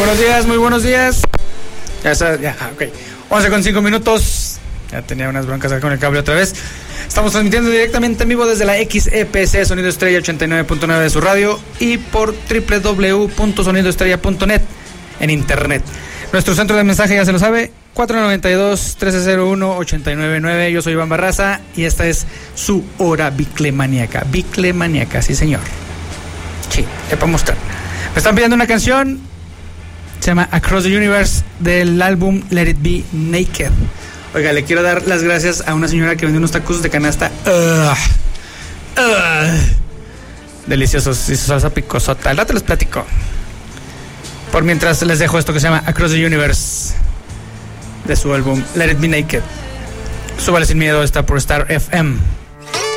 muy buenos días. Ya está, ya, ok. 11:05. Ya tenía unas broncas acá con el cable otra vez. Estamos transmitiendo directamente en vivo desde la XEPC Sonido Estrella 89.9 de su radio y por www.sonidoestrella.net en internet. Nuestro centro de mensaje ya se lo sabe, 492-1301-899. Yo soy Iván Barraza y esta es su hora biclemaníaca. Biclemaníaca, sí señor. Sí, le puedo mostrar. Me están pidiendo una canción, se llama Across the Universe, del álbum Let It Be Naked. Oiga, le quiero dar las gracias a una señora que vendió unos tacos de canasta deliciosos y su salsa picosota. Al rato les platico. Por mientras les dejo esto que se llama Across the Universe, de su álbum Let It Be Naked. Súbale sin miedo, está por Star FM.